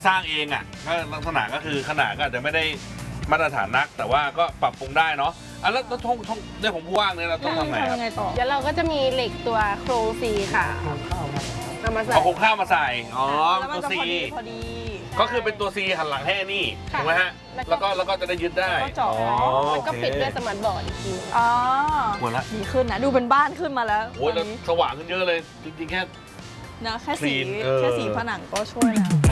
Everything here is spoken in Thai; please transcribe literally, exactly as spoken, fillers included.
สร้างเองอ่ะก็ลักษณะก็คือขนาดก็อาจจะไม่ได้มาตรฐานนักแต่ว่าก็ปรับปรุงได้เนาะอ่ะแล้วทงทงได้ผมว่างเนี่ยเราต้องทำไงครับเดี๋ยวเราก็จะมีเหล็กตัวโครงซีค่ะเอามาใส่เอาโครงข้าวมาใส่อ๋อแล้วมันตัวจะซีพอดีพอดีก็คือเป็นตัวซีหันหลังให้นี่ถูกไหมฮะแล้วก็แล้วก็จะได้ยึดได้ก็เจาะอ๋อแล้วก็โอเคปิดด้วยสมาร์ทบอร์ดอีกทีอ๋อหมดละดีขึ้นนะดูเป็นบ้านขึ้นมาแล้วโอ้ยตแล้อวนนี้สว่างขึ้นเยอะเลยจริงๆแค่นะแค่สี clean เออแค่สีผนังก็ช่วยแล้ว